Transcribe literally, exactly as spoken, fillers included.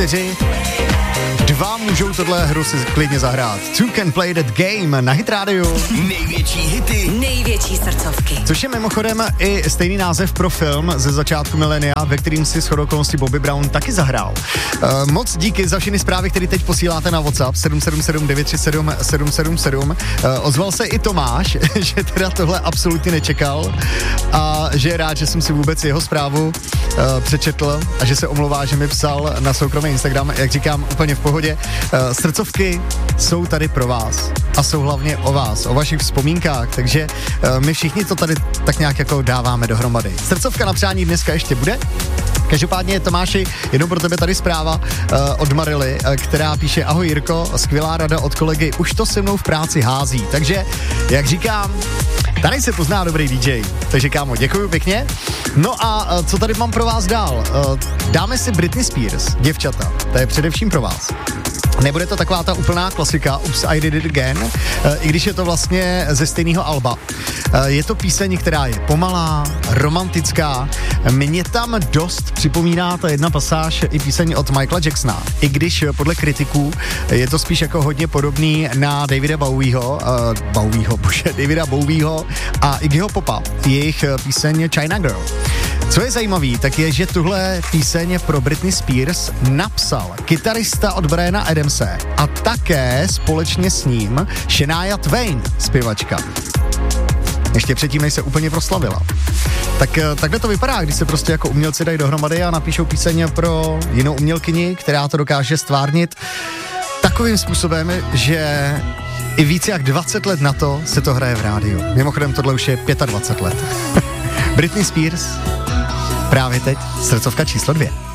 čtyři. Dva můžou tohle hru si klidně zahrát. Two can play that game na Hit Radio. Největší hity. Největší srdcovky. Což je mimochodem i stejný název pro film ze začátku milénia, ve kterým si shodou okolností Bobby Brown taky zahrál. Uh, moc díky za všechny zprávy, které teď posíláte na WhatsApp sedm sedm sedm devět tři sedm sedm sedm sedm. Uh, ozval se i Tomáš, že teda tohle absolutně nečekal a že je rád, že jsem si vůbec jeho zprávu uh, přečetl a že se omlouvá, že mi psal na soukromý Instagram, jak říkám, úplně v pohodě. Uh, srdcovky jsou tady pro vás a jsou hlavně o vás, o vašich vzpomínkách, takže uh, my všichni to tady tak nějak jako dáváme dohromady. Srdcovka na přání dneska ještě bude. Každopádně, Tomáši, jednou pro tebe tady zpráva uh, od Marily, uh, která píše: ahoj Jirko, skvělá rada od kolegy, už to se mnou v práci hází. Takže, jak říkám, tady se pozná dobrý D J. Takže kámo, děkuju pěkně. No a uh, co tady mám pro vás dál? Uh, dáme si Britney Spears, děvčata. To je především pro vás. Nebude to taková ta úplná klasika Oops, I Did It Again, uh, i když je to vlastně ze stejného alba. Uh, je to píseň, která je pomalá, romantická. Mě tam dost připomíná ta jedna pasáž i píseň od Michaela Jacksona. I když podle kritiků je to spíš jako hodně podobný na Davida Bowieho, uh, Bowieho, bože, Davida Bowieho a Iggyho Popa, jejich píseň China Girl. Co je zajímavý, tak je, že tuhle píseň pro Britney Spears napsal kytarista od Briana Adamse a také společně s ním Shania Twain, zpěvačka. Ještě předtím, než se úplně proslavila. Tak takhle to vypadá, když se prostě jako umělci dají dohromady a napíšou píseň pro jinou umělkyni, která to dokáže stvárnit takovým způsobem, že i víc jak dvacet let na to se to hraje v rádiu. Mimochodem tohle už je dvacet pět let. Britney Spears, právě teď, srdcovka číslo dvě.